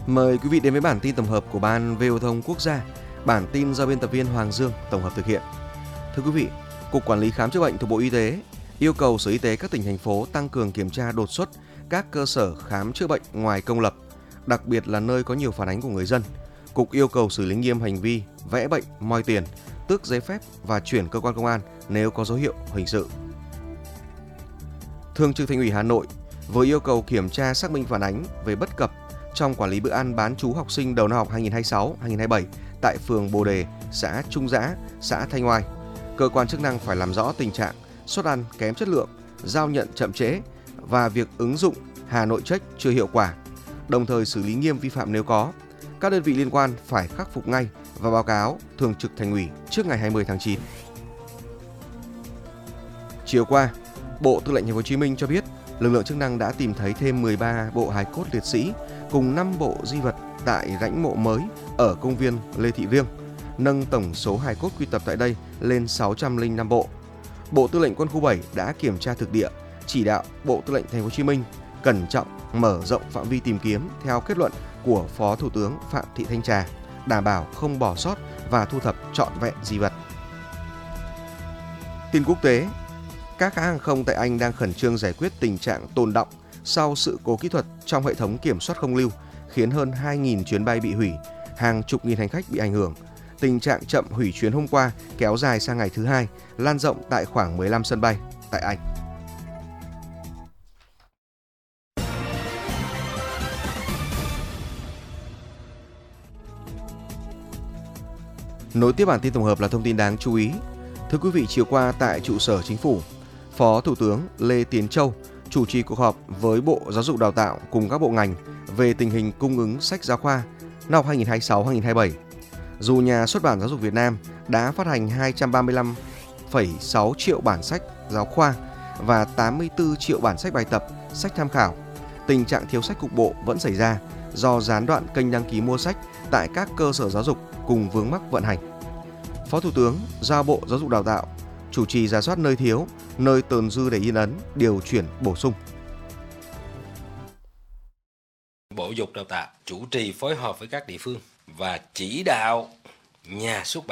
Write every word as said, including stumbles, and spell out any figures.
Mời quý vị đến với bản tin tổng hợp của Ban Vê O Thông Quốc gia. Bản tin do biên tập viên Hoàng Dương tổng hợp thực hiện. Thưa quý vị, Cục Quản lý Khám chữa bệnh thuộc Bộ Y tế yêu cầu Sở Y tế các tỉnh thành phố tăng cường kiểm tra đột xuất các cơ sở khám chữa bệnh ngoài công lập, đặc biệt là nơi có nhiều phản ánh của người dân. Cục yêu cầu xử lý nghiêm hành vi vẽ bệnh, moi tiền, tước giấy phép và chuyển cơ quan công an nếu có dấu hiệu hình sự. Thường trực Thành ủy Hà Nội vừa yêu cầu kiểm tra xác minh phản ánh về bất cập trong quản lý bữa ăn bán trú học sinh đầu năm học hai nghìn không trăm hai mươi sáu hai nghìn không trăm hai mươi bảy tại phường Bồ Đề, xã Trung Giã, xã Thanh Oai. Cơ quan chức năng phải làm rõ tình trạng suất ăn kém chất lượng, giao nhận chậm trễ và việc ứng dụng Hà Nội Check chưa hiệu quả, đồng thời xử lý nghiêm vi phạm nếu có. Các đơn vị liên quan phải khắc phục ngay và báo cáo Thường trực Thành ủy trước ngày hai mươi tháng chín. Chiều qua, Bộ Tư lệnh Thành phố Hồ Chí Minh cho biết lực lượng chức năng đã tìm thấy thêm mười ba bộ hài cốt liệt sĩ cùng năm bộ di vật tại rãnh mộ mới ở công viên Lê Thị Riêng, nâng tổng số hài cốt quy tập tại đây lên sáu trăm lẻ năm bộ. Bộ Tư lệnh Quân khu bảy đã kiểm tra thực địa, chỉ đạo Bộ Tư lệnh Thành phố Hồ Chí Minh cẩn trọng mở rộng phạm vi tìm kiếm theo kết luận của Phó Thủ tướng Phạm Thị Thanh Trà, đảm bảo không bỏ sót và thu thập trọn vẹn di vật. Tin quốc tế, các hãng hàng không tại Anh đang khẩn trương giải quyết tình trạng tồn đọng sau sự cố kỹ thuật trong hệ thống kiểm soát không lưu, khiến hơn hai nghìn chuyến bay bị hủy, hàng chục nghìn hành khách bị ảnh hưởng. Tình trạng chậm hủy chuyến hôm qua kéo dài sang ngày thứ hai, lan rộng tại khoảng mười lăm sân bay tại Anh. Nối tiếp bản tin tổng hợp là thông tin đáng chú ý. Thưa quý vị, chiều qua tại trụ sở Chính phủ, Phó Thủ tướng Lê Tiến Châu chủ trì cuộc họp với Bộ Giáo dục Đào tạo cùng các bộ ngành về tình hình cung ứng sách giáo khoa năm học hai nghìn không trăm hai mươi sáu hai nghìn không trăm hai mươi bảy. Dù Nhà xuất bản Giáo dục Việt Nam đã phát hành hai trăm ba mươi lăm phẩy sáu triệu bản sách giáo khoa và tám mươi tư triệu bản sách bài tập, sách tham khảo, tình trạng thiếu sách cục bộ vẫn xảy ra do gián đoạn kênh đăng ký mua sách tại các cơ sở giáo dục cùng vướng mắc vận hành. Phó Thủ tướng giao Bộ Giáo dục Đào tạo chủ trì rà soát nơi thiếu, nơi tồn dư để in ấn, điều chuyển bổ sung. Bộ Giáo dục Đào tạo chủ trì phối hợp với các địa phương và chỉ đạo nhà xuất bản